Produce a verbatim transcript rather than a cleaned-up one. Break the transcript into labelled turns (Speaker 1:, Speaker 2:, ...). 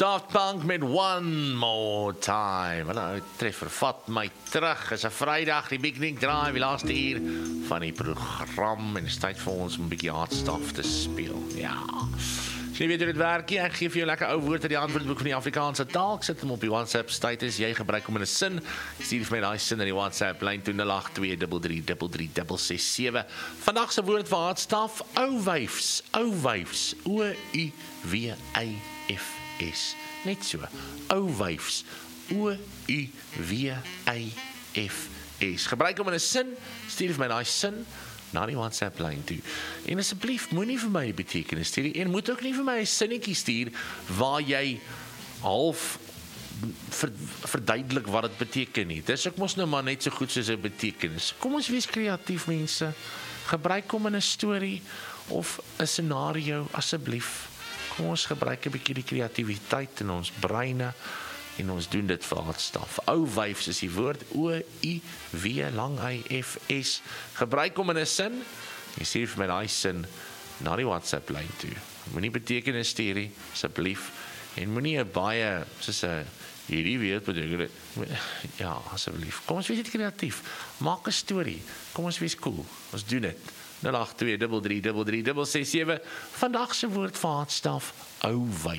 Speaker 1: Daft Punk met One More Time. Wat 'n treffer, vat my terug. Is 'n Vrydag, die Big Nick Drive, die laaste uur van die program en dit is tyd vir ons om 'n bietjie hardstuff te speel. Ja. As jy weet hoe dit werk, jy gee vir jou lekker ou woord uit die antwoordboek van die Afrikaanse taal. Ek sit hom op die WhatsApp status. Jy gebruik hom in 'n sin. Stuur vir my daai sin in die WhatsApp lyn toe nul agt twee drie drie drie drie drie ses sewe. Vandag se woord vir hardstuff, ou wyfs, ou wyfs. O U W Y F S. Net so. Ou wyfs. O U W Y F S. Gebruik hom in 'n sin. Stuur vir my daai sin na die WhatsApp lyn toe. En asseblief moenie vir my betekenis stuur nie. En moet ook nie vir my 'n sinnetjie stuur waar jy half ver, verduidelik wat dit beteken nie. Dis ek mos nou maar net so goed soos 'n betekenis. Kom ons wees kreatief, mense. Gebruik hom in 'n storie of 'n scenario asseblief. Kom ons gebruik 'n bietjie die kreatiwiteit in ons breine en ons doen dit vir hardstuff. Ou wyfs is die woord. O U W lang Y F S. Gebruik hom in 'n sin. Jy stuur vir my daai sin na die WhatsApp lyn toe. Moenie betekenis stuur nie, asseblief. En moenie 'n baie soos 'n hierdie weet beteken dit. Ja, asseblief. Kom ons wees net kreatief. Maak 'n storie. Kom ons wees cool. Ons doen dit. nul agt twee drie drie drie drie ses sewe. Vandag se woord vir hardstuff, ou wyf.